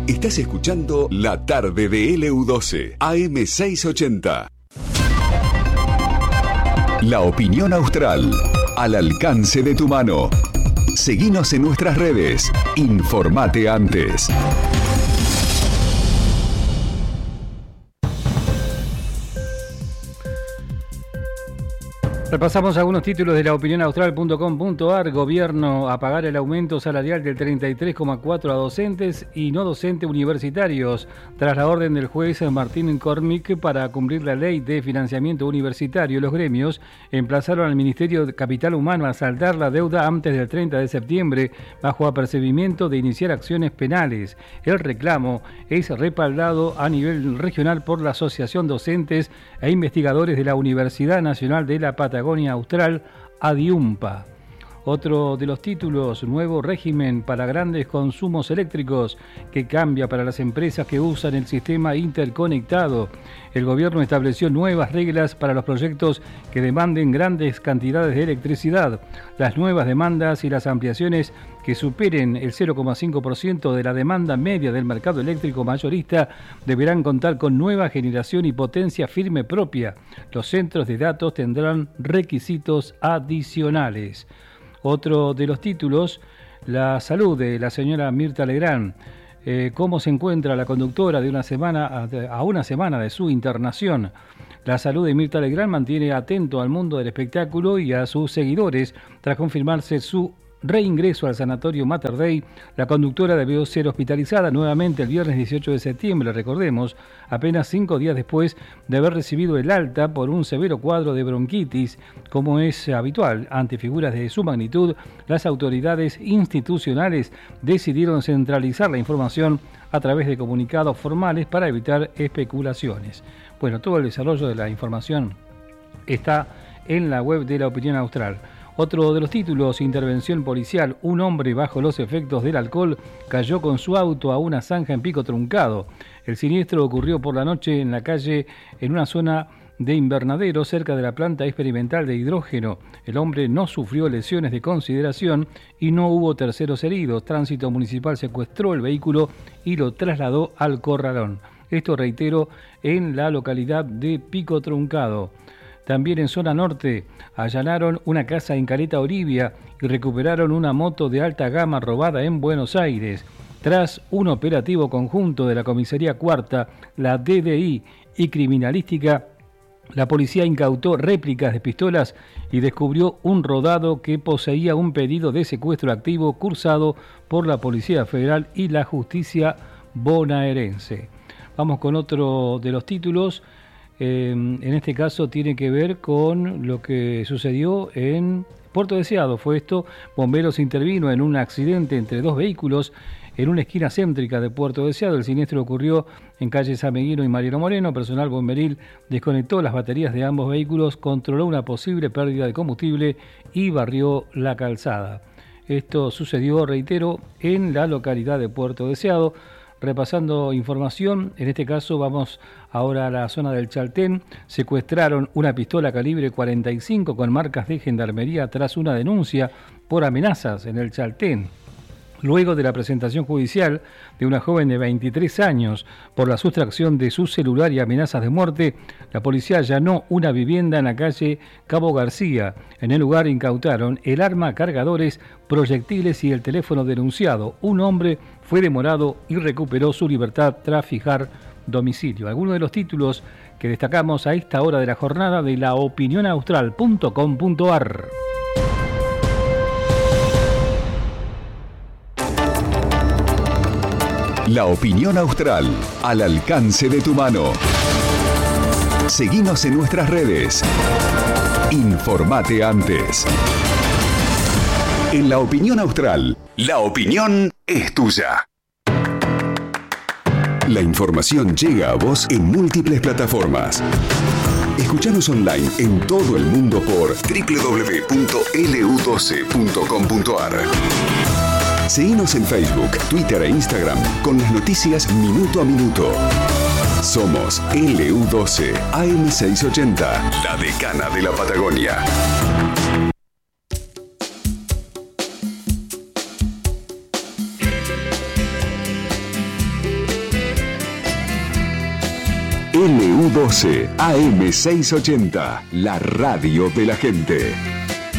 Estás escuchando La Tarde de LU12, AM680. La opinión austral, al alcance de tu mano. Seguinos en nuestras redes. Informate antes. Repasamos algunos títulos de la opinionaustral.com.ar. Gobierno a pagar el aumento salarial del 33,4 a docentes y no docentes universitarios. Tras la orden del juez Martín Cormick para cumplir la ley de financiamiento universitario, los gremios emplazaron al Ministerio de Capital Humano a saldar la deuda antes del 30 de septiembre bajo apercibimiento de iniciar acciones penales. El reclamo es respaldado a nivel regional por la Asociación Docentes e Investigadores de la Universidad Nacional de la Patagonia Austral, ADIUMPA. Otro de los títulos, nuevo régimen para grandes consumos eléctricos que cambia para las empresas que usan el sistema interconectado. El gobierno estableció nuevas reglas para los proyectos que demanden grandes cantidades de electricidad. Las nuevas demandas y las ampliaciones que superen el 0,5% de la demanda media del mercado eléctrico mayorista deberán contar con nueva generación y potencia firme propia. Los centros de datos tendrán requisitos adicionales. Otro de los títulos, la salud de la señora Mirta Legrand. ¿Cómo se encuentra la conductora de una semana de su internación? La salud de Mirta Legrand mantiene atento al mundo del espectáculo y a sus seguidores. Tras confirmarse su reingreso al sanatorio Mater Dei, la conductora debió ser hospitalizada nuevamente el viernes 18 de septiembre, recordemos, apenas 5 días después de haber recibido el alta por un severo cuadro de bronquitis. Como es habitual ante figuras de su magnitud, las autoridades institucionales decidieron centralizar la información a través de comunicados formales para evitar especulaciones. Bueno, todo el desarrollo de la información está en la web de La Opinión Austral. Otro de los títulos, intervención policial. Un hombre bajo los efectos del alcohol cayó con su auto a una zanja en Pico Truncado. El siniestro ocurrió por la noche en la calle, en una zona de invernadero cerca de la planta experimental de hidrógeno. El hombre no sufrió lesiones de consideración y no hubo terceros heridos. Tránsito Municipal secuestró el vehículo y lo trasladó al corralón. Esto, reitero, en la localidad de Pico Truncado. También en zona norte allanaron una casa en Caleta Olivia y recuperaron una moto de alta gama robada en Buenos Aires. Tras un operativo conjunto de la Comisaría Cuarta, la DDI y Criminalística, la policía incautó réplicas de pistolas y descubrió un rodado que poseía un pedido de secuestro activo cursado por la Policía Federal y la Justicia bonaerense. Vamos con otro de los títulos. En este caso tiene que ver con lo que sucedió en Puerto Deseado. Fue esto, bomberos intervino en un accidente entre dos vehículos en una esquina céntrica de Puerto Deseado. El siniestro ocurrió en calle Sameguino y Mariano Moreno. Personal bomberil desconectó las baterías de ambos vehículos, controló una posible pérdida de combustible y barrió la calzada. Esto sucedió, reitero, en la localidad de Puerto Deseado. Repasando información, en este caso vamos ahora a la zona del Chaltén. Secuestraron una pistola calibre 45 con marcas de gendarmería tras una denuncia por amenazas en el Chaltén. Luego de la presentación judicial de una joven de 23 años por la sustracción de su celular y amenazas de muerte, la policía allanó una vivienda en la calle Cabo García. En el lugar incautaron el arma, cargadores, proyectiles y el teléfono denunciado. Un hombre fue demorado y recuperó su libertad tras fijar domicilio. Algunos de los títulos que destacamos a esta hora de la jornada de la opinionaustral.com.ar. La opinión austral, al alcance de tu mano. Seguinos en nuestras redes. Informate antes. En La Opinión Austral, la opinión es tuya. La información llega a vos en múltiples plataformas. Escuchanos online en todo el mundo por www.lu12.com.ar. Seguinos en Facebook, Twitter e Instagram con las noticias minuto a minuto. Somos LU12 AM680, la decana de la Patagonia. LU12 AM680, la radio de la gente.